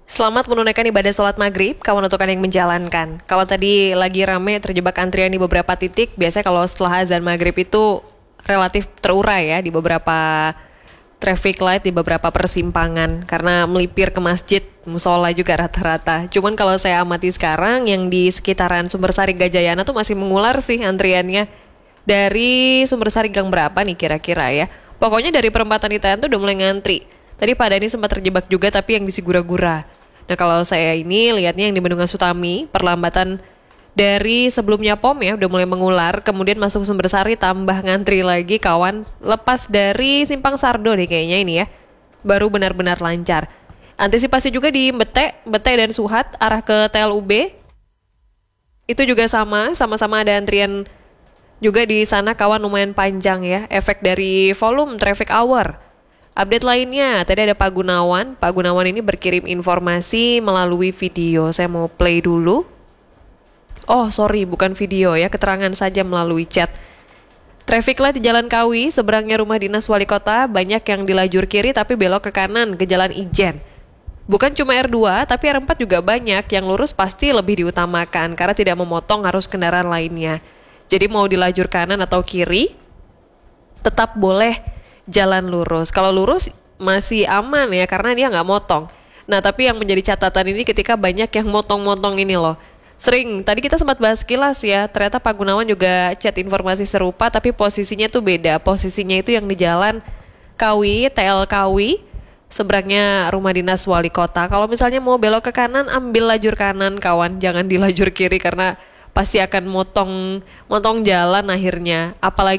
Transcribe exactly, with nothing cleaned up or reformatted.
Selamat menunaikan ibadah sholat maghrib, kawan untuk yang menjalankan. Kalau tadi lagi rame terjebak antrian di beberapa titik, biasanya kalau setelah azan maghrib itu relatif terurai ya di beberapa traffic light, di beberapa persimpangan. Karena melipir ke masjid, musola juga rata-rata. Cuman kalau saya amati sekarang, yang di sekitaran Sumbersari Gajayana tuh masih mengular sih antriannya. Dari Sumbersari Gang berapa nih kira-kira ya? Pokoknya dari perempatan Itaen tuh udah mulai ngantri. Tadi Pak Dhani sempat terjebak juga tapi yang di Sigura-gura. Nah kalau saya ini lihatnya yang di Bendungan Sutami, perlambatan dari sebelumnya P O M ya udah mulai mengular, kemudian masuk Sumbersari tambah ngantri lagi kawan, lepas dari Simpang Sardo deh kayaknya ini ya, baru benar-benar lancar. Antisipasi juga di Mbete, Mbete dan Suhat arah ke T L U B, itu juga sama, sama-sama ada antrian juga di sana kawan lumayan panjang ya, efek dari volume traffic hour. Update lainnya, tadi ada Pak Gunawan. Pak Gunawan ini berkirim informasi melalui video. Saya mau play dulu. Oh, sorry, bukan video ya, keterangan saja melalui chat. Traffic light di Jalan Kawi, seberangnya rumah dinas wali kota, banyak yang di lajur kiri tapi belok ke kanan ke Jalan Ijen. Bukan cuma R dua, tapi R empat juga banyak, yang lurus pasti lebih diutamakan karena tidak memotong arus kendaraan lainnya. Jadi mau di lajur kanan atau kiri, tetap boleh jalan lurus. Kalau lurus masih aman ya karena dia nggak motong. Nah tapi yang menjadi catatan ini ketika banyak yang motong-motong ini loh. Sering, tadi kita sempat bahas kilas ya, ternyata Pak Gunawan juga chat informasi serupa tapi posisinya tuh beda. Posisinya itu yang di jalan Kawi, T L Kawi, seberangnya rumah dinas wali kota. Kalau misalnya mau belok ke kanan, ambil lajur kanan kawan, jangan di lajur kiri karena pasti akan motong motong jalan akhirnya. Apalagi